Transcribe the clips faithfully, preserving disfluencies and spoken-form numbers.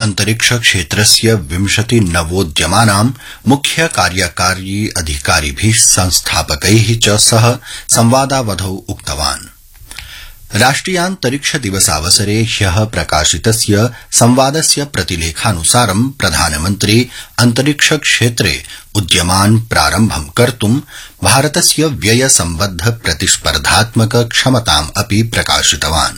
अंतरिक्ष क्षेत्रस्य विंशति नवोद्यमानां मुख्य कार्यकारी अधिकारिभिः संस्थापकैः च सह संवादावधौ उक्तवान्। राष्ट्रियान्तरिक्ष दिवसावसरे ह्यः प्रकाशितस्य संवादस्य प्रतिलेखानुसारं प्रधानमन्त्री अंतरिक्ष क्षेत्रे उद्यमान् प्रारम्भं कर्तुं भारतस्य व्यय सम्बद्ध प्रतिस्पर्धात्मक क्षमताम् अपि प्रकाशितवान्।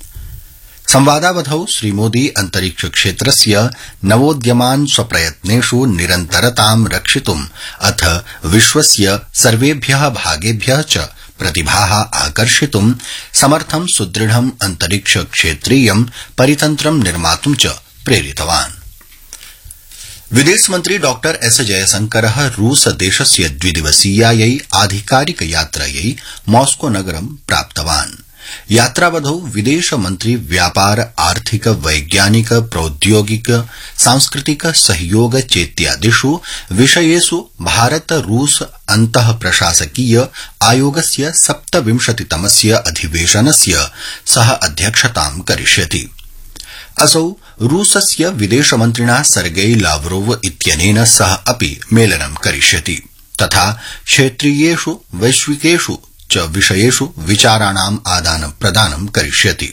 संवादावधौ श्रीमोदी अंतरिक्ष क्षेत्रस्य नवोद्यमान् स्वप्रयत्नेषु निरन्तरतां रक्षितुम् अथ विश्वस्य सर्वेभ्यः भागेभ्यः च प्रतिभाः आकर्षितुं समर्थं सुदृढं अंतरिक्ष क्षेत्रीयं परितन्त्रं निर्मातुं च प्रेरितवान्। विदेशमन्त्री डॉ एस जयशंकरः रूस देशस्य द्विदिवसीयायै आधिकारिक यात्रायै मॉस्को नगरं प्राप्तवान्। यात्रावधौ विदेशमन्त्री व्यापार आर्थिक वैज्ञानिक प्रौद्योगिक सांस्कृतिक सहयोग चेत्यादिषु विषयेषु भारत रूस अन्तः प्रशासकीय आयोगस्य सप्तविंशतितमस्य अधिवेशनस्य सह अध्यक्षतां करिष्यति। असौ रूसस्य विदेशमन्त्रिणा सर्गेई लावरोव इत्यनेन सह अपि मेलनं करिष्यति तथा क्षेत्रीयेषु वैश्विकेषु च विषयेषु विचाराणाम् आदान प्रदानं करिष्यति।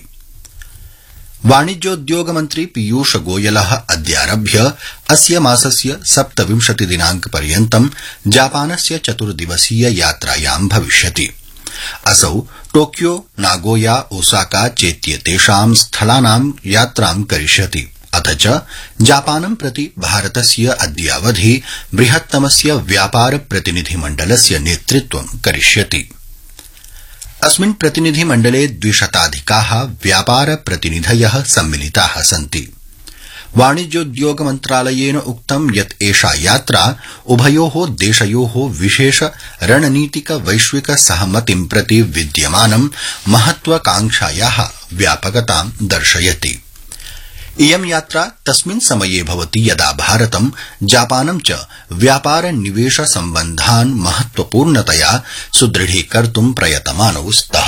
वाणिज्योद्योग मन्त्री पीयूष गोयलः अद्यारभ्य अस्य मासस्य सप्तविंशति दिनांक पर्यन्तं जापानस्य चतुर्दिवसीय यात्रायां भविष्यति। असौ टोक्यो नागोया ओसाका चेत्येतेषां स्थलानां यात्रां करिष्यति अथ च जापानं प्रति भारतस्य अद्यावधि बृहत्तमस्य व्यापार प्रतिनिधिमण्डलस्य नेतृत्वं करिष्यति। अस्मिन् प्रतिनिधिमण्डले द्विशताधिकाः व्यापार प्रतिनिधयः सम्मिलिताः सन्ति। वाणिज्योद्योग मन्त्रालयेन उक्तं यत् एषा यात्रा उभयोः देशयोः विशेष रणनीतिक वैश्विक सहमतिं प्रति विद्यमानं महत्वाकांक्षायाः व्यापकतां दर्शयति। इयं यात्रा तस्मिन् समये भवति यदा भारतं जापानं च व्यापार निवेश सम्बन्धान् महत्वपूर्णतया सुदृढीकर्तुं प्रयतमानौ स्तः।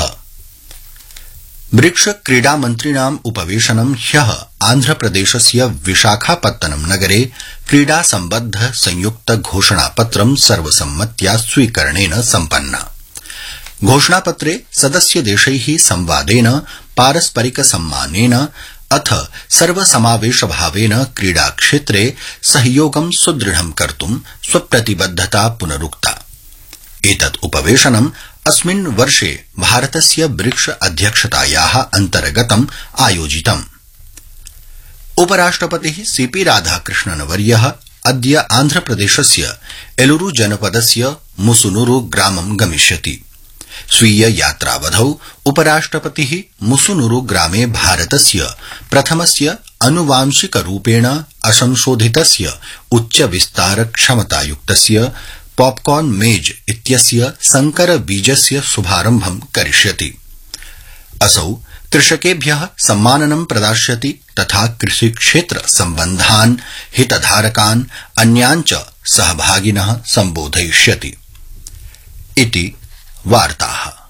ब्रिक्स क्रीडामन्त्रिणाम् उपवेशनं ह्यः आन्ध्रप्रदेशस्य विशाखापत्तनं नगरे क्रीडा सम्बद्ध संयुक्त घोषणापत्रं सर्वसम्मत्या स्वीकरणेन सम्पन्ना। घोषणापत्रे सदस्यदेशैः संवादेन पारस्परिक सम्मानेन अथ सर्वसमावेशभावेन क्रीडाक्षेत्रे सहयोगं सुदृढं कर्तुं स्वप्रतिबद्धता पुनरुक्ता। एतत् उपवेशनम् अस्मिन् वर्षे भारतस्य ब्रिक्स अध्यक्षतायाः अन्तर्गतम् आयोजितम्। उपराष्ट्रपतिः सीपी राधाकृष्णनवर्यः अद्य आन्ध्रप्रदेशस्य एलुरु जनपदस्य मुसुनुरु ग्रामं गमिष्यति। स्वीय यात्रावधौ उपराष्ट्रपतिः मुसुनुरु ग्रामे भारतस्य प्रथमस्य अनुवांशिकरूपेण असंशोधितस्य उच्चविस्तार क्षमतायुक्तस्य पॉपकॉर्न मेज इत्यस्य संकर बीजस्य शुभारम्भं करिष्यति। असौ कृषकेभ्यः सम्माननं प्रदास्यति तथा कृषिक्षेत्र सम्बन्धान् हितधारकान् अन्यान् च सहभागिनः सम्बोधयिष्यति। इति वार्ताः।